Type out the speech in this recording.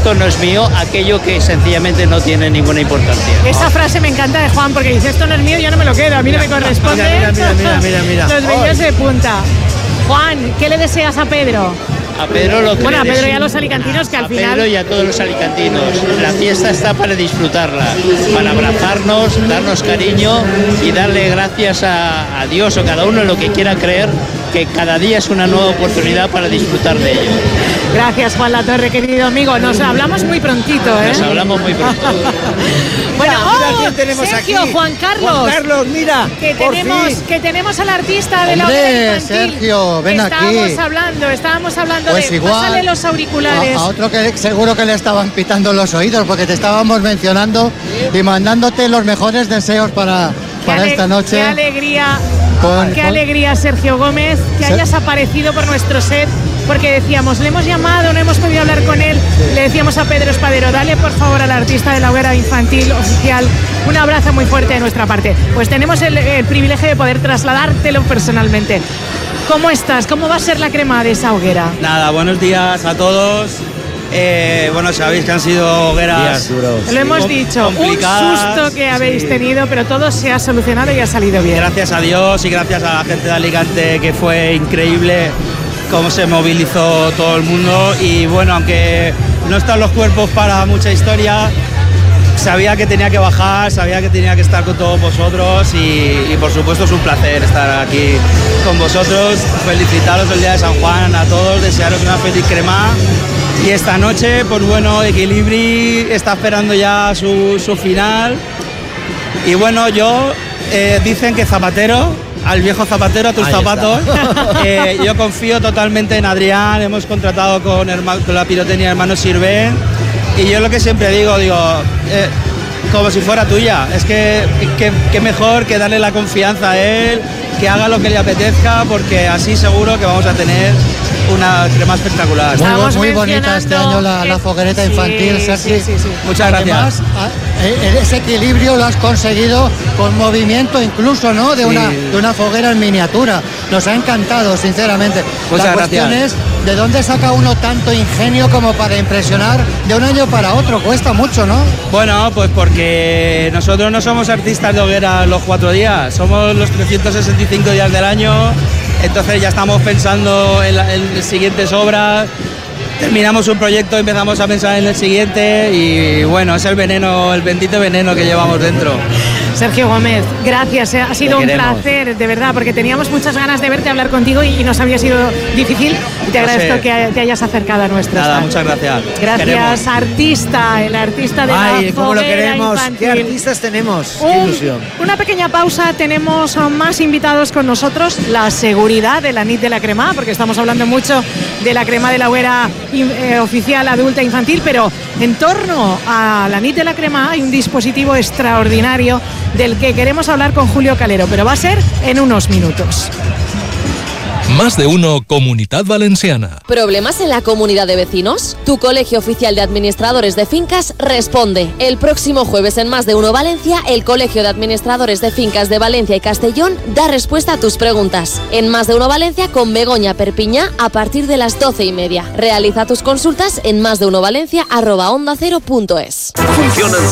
esto no es mío, aquello que sencillamente no tiene ninguna importancia. Esa frase me encanta de Juan, porque dice, esto no es mío, yo no me lo quedo, a mí no me corresponde. Mira. Los vellos de punta. Juan, ¿qué le deseas a Pedro? A Pedro lo que bueno, a Pedro y a los alicantinos, que al final... A Pedro y a todos los alicantinos. La fiesta está para disfrutarla, para abrazarnos, darnos cariño y darle gracias a Dios o cada uno en lo que quiera creer, que cada día es una nueva oportunidad para disfrutar de ello. Gracias, Juan Latorre, querido amigo. Nos hablamos muy prontito, ¿eh? Nos hablamos muy pronto. Bueno, mira quién tenemos Sergio, aquí. Juan Carlos. Juan Carlos, mira. Que tenemos al artista de la Hombre, hoguera infantil. Sergio, ven aquí. Estábamos hablando pues de... igual, pásale los auriculares. A otro que seguro que le estaban pitando los oídos, porque te estábamos mencionando y mandándote los mejores deseos para esta noche. Qué alegría. Qué alegría, Sergio Gómez, que hayas aparecido por nuestro set, porque decíamos, le hemos llamado, no hemos podido hablar con él. Le decíamos a Pedro Espadero, dale por favor al artista de la hoguera infantil oficial un abrazo muy fuerte de nuestra parte. Pues tenemos el privilegio de poder trasladártelo personalmente. ¿Cómo estás? ¿Cómo va a ser la crema de esa hoguera? Nada, buenos días a todos. Bueno, sabéis que han sido hogueras duros. Lo hemos dicho, un susto que habéis tenido, pero todo se ha solucionado y ha salido bien. Gracias a Dios y gracias a la gente de Alicante, que fue increíble cómo se movilizó todo el mundo. Y bueno, aunque no están los cuerpos para mucha historia, sabía que tenía que bajar, sabía que tenía que estar con todos vosotros y por supuesto es un placer estar aquí con vosotros. Felicitaros el día de San Juan a todos, desearos una feliz crema. Y esta noche, pues bueno, Equilibri está esperando ya su final. Y bueno, dicen que Zapatero, al viejo Zapatero, a tus zapatos. Yo confío totalmente en Adrián, hemos contratado con la pirotecnia Hermanos Sirven. Y yo lo que siempre digo, como si fuera tuya. Es que mejor que darle la confianza a él, que haga lo que le apetezca, porque así seguro que vamos a tener una crema espectacular. Muy bonita este año la foguereta infantil, Sergio. Sí. Muchas gracias. Además, ese equilibrio lo has conseguido con movimiento incluso, ¿no? De una foguera en miniatura. Nos ha encantado, sinceramente. Muchas la cuestión gracias. es, ¿de dónde saca uno tanto ingenio como para impresionar de un año para otro? Cuesta mucho, ¿no? Bueno, pues porque nosotros no somos artistas de hoguera los 4 días, somos los 365 días del año. Entonces ya estamos pensando en las siguientes obras, terminamos un proyecto, empezamos a pensar en el siguiente y bueno, es el bendito veneno que llevamos dentro. Sergio Gómez, gracias, ha sido un placer, de verdad, porque teníamos muchas ganas de verte, hablar contigo y nos había sido difícil. Y te agradezco que te hayas acercado a nuestro stand. Muchas gracias. Gracias, artista, el artista de la cómo lo queremos. infantil. ¿Qué artistas tenemos? Qué ilusión. Una pequeña pausa, tenemos más invitados con nosotros, la seguridad de la NIT de la Crema, porque estamos hablando mucho de la crema de la hoguera oficial adulta infantil, pero en torno a la NIT de la Crema hay un dispositivo extraordinario del que queremos hablar con Julio Calero, pero va a ser en unos minutos. Más de uno, Comunitat Valenciana. ¿Problemas en la comunidad de vecinos? Tu Colegio Oficial de Administradores de Fincas responde. El próximo jueves en Más de uno Valencia, el Colegio de Administradores de Fincas de Valencia y Castellón da respuesta a tus preguntas. En Más de uno Valencia con Begoña Perpiñá a partir de las 12:30. Realiza tus consultas en másdeUnoValencia@ondacero.es. Funcionan